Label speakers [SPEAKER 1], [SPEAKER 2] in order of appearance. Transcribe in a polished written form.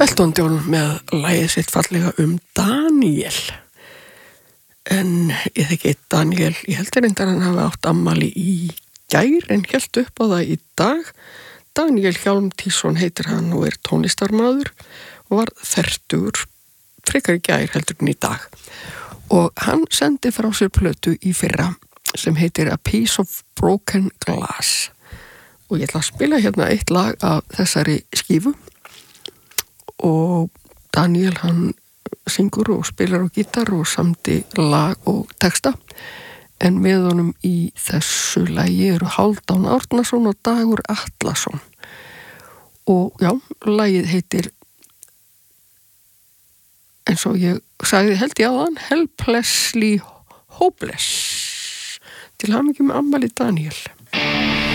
[SPEAKER 1] Elton John með lagið sitt fallega Daniel. En ég þekki Daniel, ég held reyndar hann hafi átt afmæli í gær en hélt upp á það í dag. Daniel Hjálmtýsson heitir hann og tónlistarmaður og var fertugur frekar í gær heldur en í dag. Og hann sendi frá sér plötu í fyrra sem heitir A Piece of Broken Glass. Og ég ætla að spila hérna eitt lag af þessari skífu. Og Daniel hann syngur og spilar á gítar og samdi lag og texta. En með honum í þessu lagi eru Hálfdán Árnason og Dagur Atlason. Og já, lagið heitir, eins og ég sagði held ég áðan, Helplessly Hopeless. Til hamingju með afmæli Daniel.